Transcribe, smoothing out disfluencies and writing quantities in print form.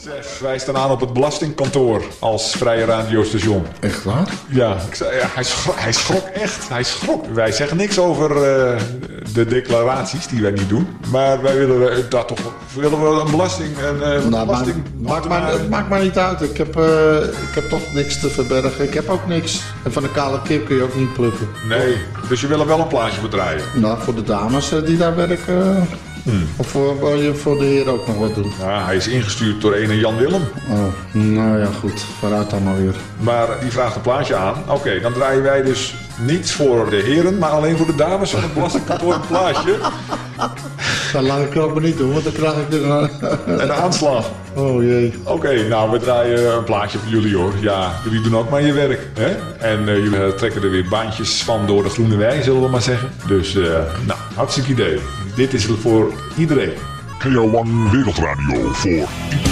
Zeg, wij staan aan op het belastingkantoor als vrije radiostation. Echt waar? Ja, ik zei, ja hij schrok echt. Hij schrok. Wij zeggen niks over de declaraties die wij niet doen. Maar wij willen daar toch willen we een belasting. Het maakt maar niet uit. Ik heb toch niks te verbergen. Ik heb ook niks. En van een kale kip kun je ook niet plukken. Nee, dus je wil er wel een plaatje voor draaien? Nou, voor de dames die daar werken. Of wil je voor de heer ook nog wat doen? Ja, hij is ingestuurd door een Jan Willem. Oh, nou ja, goed. Vooruit dan maar weer. Maar die vraagt een plaatje aan. Oké, dan draaien wij dus niets voor de heren, maar alleen voor de dames van het belastingkantoor een plaatje. Dat laat ik ook maar niet doen, want dan krijg ik een aanslag. Oh jee. Oké, nou, we draaien een plaatje voor jullie hoor. Ja, jullie doen ook maar je werk. Hè? En jullie trekken er weer baantjes van door de groene wei, zullen we maar zeggen. Dus, nou, hartstikke idee. Dit is voor iedereen. KRON Wereldradio voor